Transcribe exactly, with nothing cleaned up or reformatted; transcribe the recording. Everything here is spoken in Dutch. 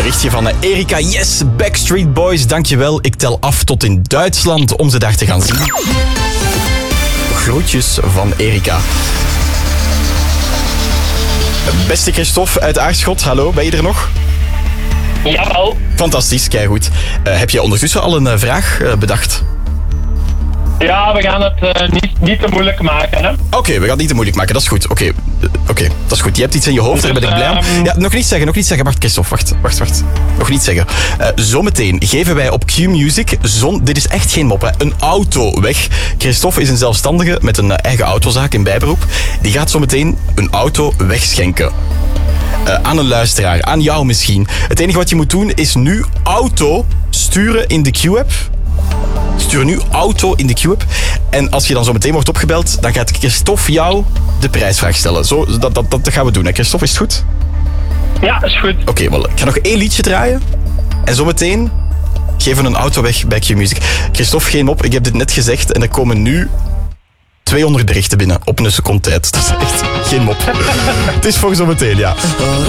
berichtje van Erika. Yes, Backstreet Boys, dankjewel. Ik tel af tot in Duitsland om ze daar te gaan zien. Groetjes van Erika. Beste Christophe uit Aarschot, hallo, ben je er nog? Jawel. Fantastisch, keigoed. Uh, heb je ondertussen al een uh, vraag uh, bedacht? Ja, we gaan het uh, niet, niet te moeilijk maken, hè. Oké, okay, we gaan het niet te moeilijk maken, dat is goed. Oké, okay. uh, okay. dat is goed. Je hebt iets in je hoofd, dus, daar ben ik blij om. Um... Ja, nog niet zeggen, nog niet zeggen. Wacht, Christophe, wacht, wacht, wacht. Nog niet zeggen. Uh, zometeen geven wij op Q-Music, zon... dit is echt geen mop, hè, een auto weg. Christophe is een zelfstandige met een uh, eigen autozaak in bijberoep. Die gaat zometeen een auto wegschenken. Uh, aan een luisteraar, aan jou misschien. Het enige wat je moet doen is nu auto sturen in de Q-app. Stuur nu auto in de Q-app. En als je dan zo meteen wordt opgebeld, dan gaat Christophe jou de prijsvraag stellen. Zo, dat, dat, dat gaan we doen, hè Christophe? Is het goed? Ja, is goed. Oké, okay, well, ik ga nog één liedje draaien. En zometeen geven we een auto weg bij Q-Music. Christophe, geen mop, ik heb dit net gezegd. En er komen nu tweehonderd berichten binnen op een seconde tijd. Dat is echt geen mop. Het is voor zometeen, ja.